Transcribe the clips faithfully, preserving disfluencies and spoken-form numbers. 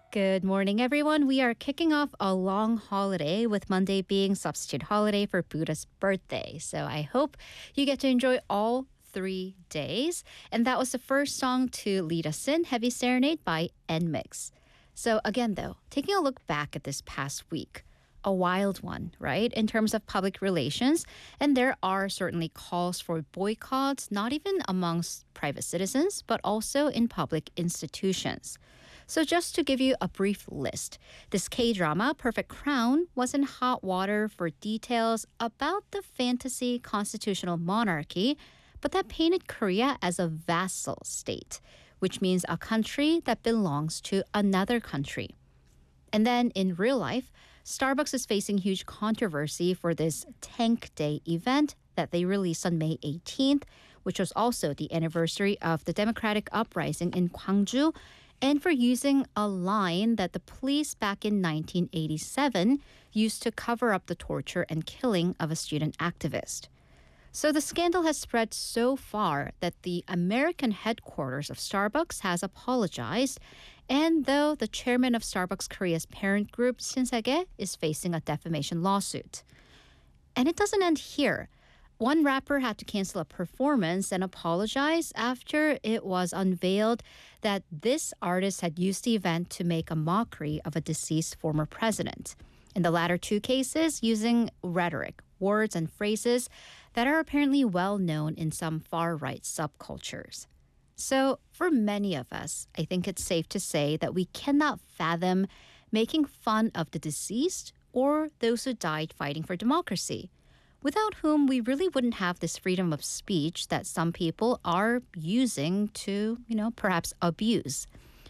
Good morning, everyone. We are kicking off a long holiday with Monday being substitute holiday for Buddha's birthday. So I hope you get to enjoy all three days. And that was the first song to lead us in, Heavy Serenade by N Mix. So again, though, taking a look back at this past week, a wild one, right, in terms of public relations. And there are certainly calls for boycotts, not even amongst private citizens, but also in public institutions. So just to give you a brief list, this K-drama, Perfect Crown, was in hot water for details about the fantasy constitutional monarchy, but that painted Korea as a vassal state, which means a country that belongs to another country. And then in real life, Starbucks is facing huge controversy for this Tank Day event that they released on May eighteenth, which was also the anniversary of the democratic uprising in Gwangju, and for using a line that the police back in nineteen eighty-seven used to cover up the torture and killing of a student activist. So the scandal has spread so far that the American headquarters of Starbucks has apologized, and though the chairman of Starbucks Korea's parent group, Shinsegae, is facing a defamation lawsuit. And it doesn't end here. One rapper had to cancel a performance and apologize after it was unveiled that this artist had used the event to make a mockery of a deceased former president. In the latter two cases, using rhetoric, words, and phrases that are apparently well known in some far-right subcultures. So for many of us, I think it's safe to say that we cannot fathom making fun of the deceased or those who died fighting for democracy, without whom we really wouldn't have this freedom of speech that some people are using to, you know, perhaps abuse.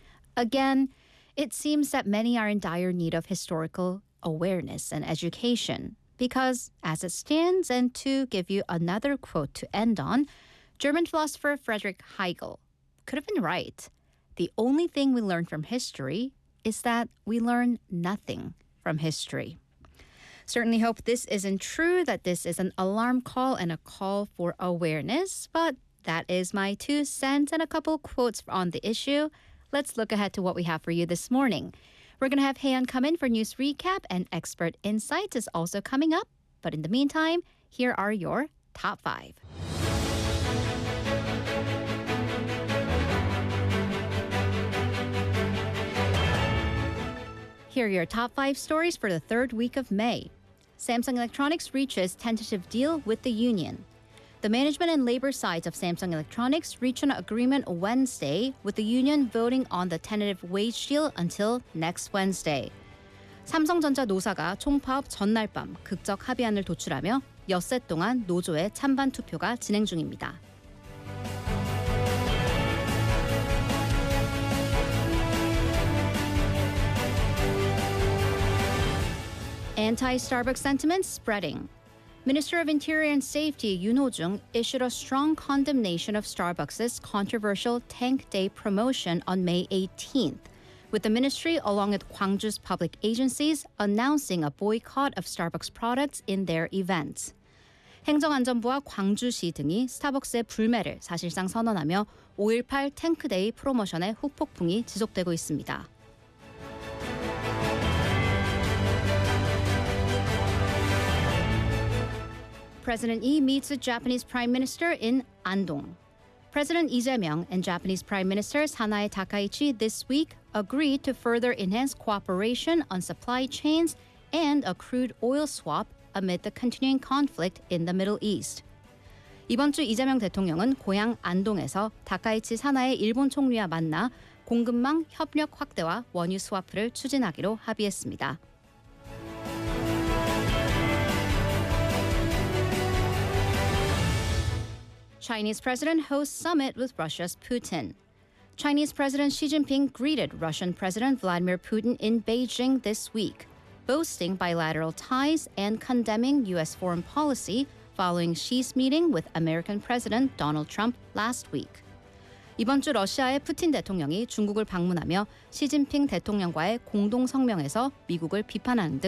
Again, it seems that many are in dire need of historical awareness and education because, as it stands, and to give you another quote to end on, German philosopher Friedrich Hegel could have been right. The only thing we learn from history is that we learn nothing from history. Certainly hope this isn't true, that this is an alarm call and a call for awareness, but that is my two cents and a couple quotes on the issue. Let's look ahead to what we have for you this morning. We're going to have Haeyeon come in for news recap, and expert insights is also coming up. But in the meantime, here are your top five. Here are your top five stories for the third week of May. Samsung Electronics reaches tentative deal with the union. The management and labor sides of Samsung Electronics reached an agreement Wednesday, with the union voting on the tentative wage deal until next Wednesday. 삼성전자 노사가 총파업 전날 밤 극적 합의안을 도출하며 엿새 동안 노조의 찬반 투표가 진행 중입니다. Anti-Starbucks sentiment spreading. Minister of Interior and Safety Yoon Ho-jung issued a strong condemnation of Starbucks' controversial Tank Day promotion on May eighteenth, with the ministry along with Gwangju's public agencies announcing a boycott of Starbucks products in their events. 행정안전부와 광주시 등이 스타벅스의 불매를 사실상 선언하며 오일팔 탱크데이 프로모션의 후폭풍이 지속되고 있습니다. President Lee meets the Japanese Prime Minister in Andong. President Lee Jae-myung and Japanese Prime Minister Sanae Takaichi this week agreed to further enhance cooperation on supply chains and a crude oil swap amid the continuing conflict in the Middle East. 이번 주 이재명 대통령은 고향 안동에서 다카이치 사나이 일본 총리와 만나 공급망 협력 확대와 원유 스와프를 추진하기로 합의했습니다. Chinese president hosts summit with Russia's Putin. Chinese President Xi Jinping greeted Russian President Vladimir Putin in Beijing this week, boasting bilateral ties and condemning U S foreign policy following Xi's meeting with American President Donald Trump last week. 이번 주 러시아의 푸틴 대통령이 중국을 방문하며 시진핑 대통령과의 공동 성명에서 미국을 비판하는 등